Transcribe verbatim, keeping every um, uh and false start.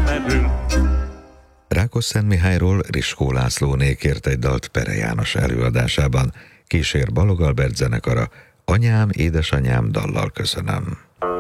merül. Rákosszentmihályról Riskó Lászlóné kért egy dalt Pere János előadásában. Kísér Balog Albert zenekara, Anyám, édesanyám dallal köszönöm.